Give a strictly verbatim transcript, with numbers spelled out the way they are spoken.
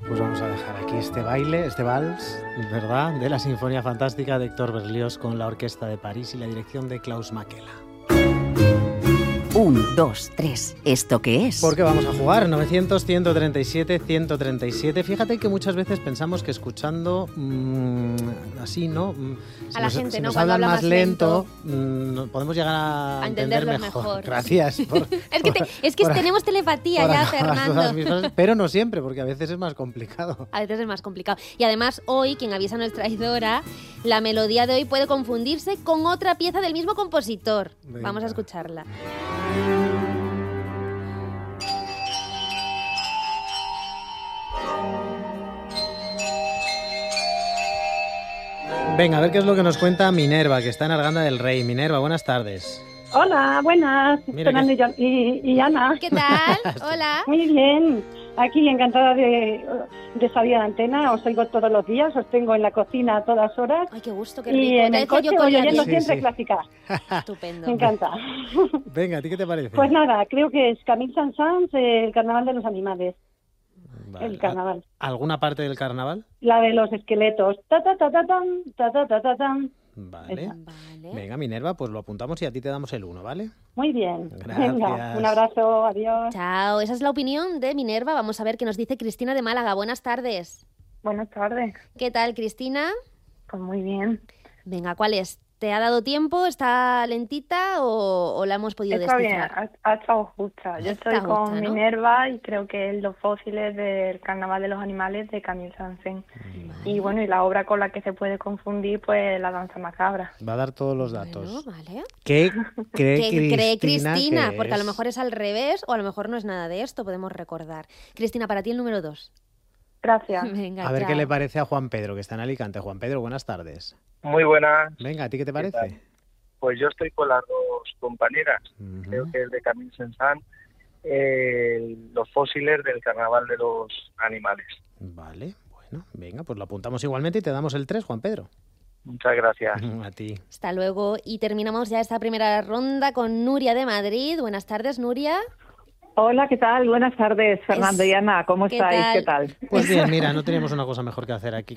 Pues vamos a dejar aquí este baile, este vals, ¿verdad?, de la Sinfonía Fantástica de Héctor Berlioz con la Orquesta de París y la dirección de Klaus Makela. Un, dos, tres. ¿Esto qué es? ¿Por qué vamos a jugar? novecientos, ciento treinta y siete, ciento treinta y siete. Fíjate que muchas veces pensamos que escuchando mmm, así, ¿no? Si a la nos, gente, si ¿no? nos Cuando hablan habla más más lento, lento mmm, podemos llegar a, a entender entenderlos mejor. mejor. Gracias. Por, es que, te, es que por, tenemos telepatía por ya, acabar Fernando. todas mis frases, pero no siempre, porque a veces es más complicado. A veces es más complicado. Y además, hoy, quien avisa no es traidora, la melodía de hoy puede confundirse con otra pieza del mismo compositor. Venga. Vamos a escucharla. Venga, a ver qué es lo que nos cuenta Minerva, que está en Arganda del Rey. Minerva, buenas tardes. Hola, buenas, Mira Fernando que- y, y, y Ana. ¿Qué tal? Hola. Muy bien, aquí encantada de, de salir a la antena, os oigo todos los días, os tengo en la cocina a todas horas Ay, qué gusto, qué y rico. en Te el decía coche yo con voy la oyendo Sí, siempre sí. clásica. Estupendo. Me encanta. Venga, ¿a ti qué te parece? Pues nada, creo que es Camille Saint-Saëns, eh, el Carnaval de los Animales, Vale. el carnaval. ¿Alguna parte del carnaval? La de los esqueletos. Ta ta ta ta tan, ta ta ta ta tan. Vale. Esa. Vale. Venga, Minerva, pues lo apuntamos y a ti te damos el uno, ¿vale? Muy bien. Gracias. Venga, un abrazo, adiós. Chao. Esa es la opinión de Minerva. Vamos a ver qué nos dice Cristina de Málaga. Buenas tardes. Buenas tardes. ¿Qué tal, Cristina? Pues muy bien. Venga, ¿cuál es? ¿Te ha dado tiempo? ¿Está lentita o, o la hemos podido Está bien, descifrar? ha, ha estado justa. Yo estoy Está con justa, ¿no? Minerva y creo que es Los fósiles del Carnaval de los Animales de Camille Saint-Saëns. Y bueno, y la obra con la que se puede confundir, pues La danza macabra. Va a dar todos los datos. Bueno, vale. ¿Qué cree ¿Qué Cristina? cree Cristina? que Porque a lo es? mejor es al revés o a lo mejor no es nada de esto, podemos recordar. Cristina, para ti el número dos. Gracias. Venga, A ver chao. qué le parece a Juan Pedro, que está en Alicante. Juan Pedro, buenas tardes. Muy buenas. Venga, ¿a ti qué te tal? parece? Pues yo estoy con las dos compañeras. Ujú. Creo que es de Camille Saint-Saëns, eh, los fósiles del Carnaval de los Animales. Vale, bueno, venga, pues lo apuntamos igualmente y te damos el tres, Juan Pedro. Muchas gracias. A ti. Hasta luego. Y terminamos ya esta primera ronda con Nuria de Madrid. Buenas tardes, Nuria. Hola, ¿qué tal? Buenas tardes, Fernando Es- y Ana. ¿Cómo ¿qué estáis? tal? ¿Qué tal? Pues bien, mira, no teníamos una cosa mejor que hacer aquí